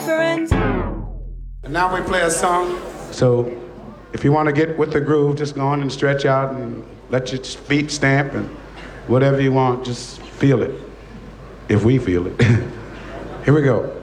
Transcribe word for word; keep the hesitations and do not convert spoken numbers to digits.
friends. And now we play a song. So if you want to get with the groove, just go on and stretch out and let your feet stamp and whatever you want, just feel it. If we feel it. Here we go.